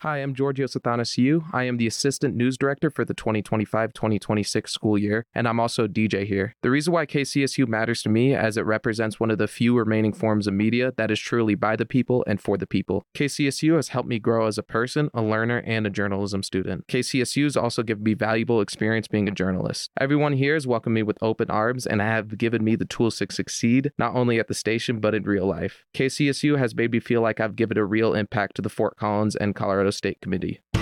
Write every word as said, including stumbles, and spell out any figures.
Hi, I'm Georgios Athanasiou. I am the Assistant News Director for the twenty twenty-five twenty twenty-six school year, and I'm also a D J here. The reason why K C S U matters to me as it represents one of the few remaining forms of media that is truly by the people and for the people. K C S U has helped me grow as a person, a learner, and a journalism student. K C S U has also given me valuable experience being a journalist. Everyone here has welcomed me with open arms and have given me the tools to succeed, not only at the station, but in real life. K C S U has made me feel like I've given a real impact to the Fort Collins and Colorado State Committee.